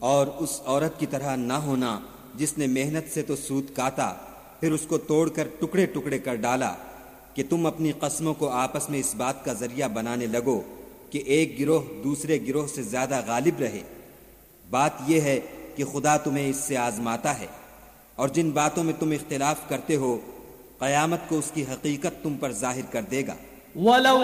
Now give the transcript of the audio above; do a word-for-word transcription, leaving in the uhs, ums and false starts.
और उस औरत की तरह ना होना जिसने मेहनत से तो सूत काटा, फिर उसको तोड़कर टुकड़े टुकड़े कर डाला, कि तुम अपनी कस्मों को आपस में इस बात का जरिया बनाने लगो कि एक गिरोह दूसरे गिरोह से ज्यादा गालिब रहे। बात यह है कि खुदा तुम्हें इससे आजमाता है, और जिन बातों में तुम इख्तिलाफ करते हो, क़यामत को उसकी हकीकत तुम पर जाहिर कर देगा।